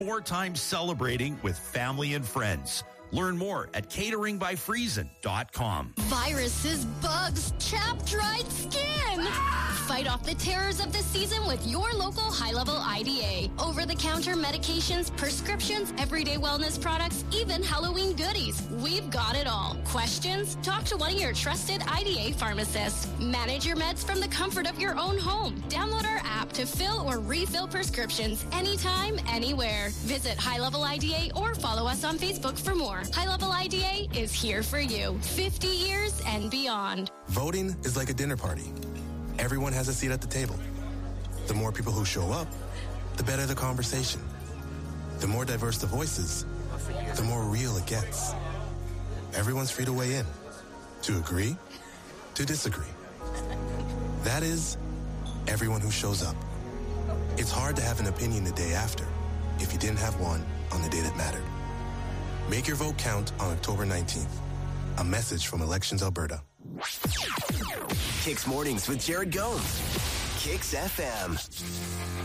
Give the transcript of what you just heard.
More time celebrating with family and friends. Learn more at cateringbyfriesen.com. Viruses, bugs, chapped, dried skin. Fight off the terrors of the season with your local high-level IDA. Over-the-counter medications, prescriptions, everyday wellness products, even Halloween goodies. We've got it all. Questions? Talk to one of your trusted IDA pharmacists. Manage your meds from the comfort of your own home. Download our app to fill or refill prescriptions anytime, anywhere. Visit High Level IDA or follow us on Facebook for more. High Level IDA is here for you. 50 years and beyond. Voting is like a dinner party. Everyone has a seat at the table. The more people who show up, the better the conversation. The more diverse the voices, the more real it gets. Everyone's free to weigh in, to agree, to disagree. That is, everyone who shows up. It's hard to have an opinion the day after if you didn't have one on the day that mattered. Make your vote count on October 19th. A message from Elections Alberta. Kicks Mornings with Jared Gomes. Kicks FM.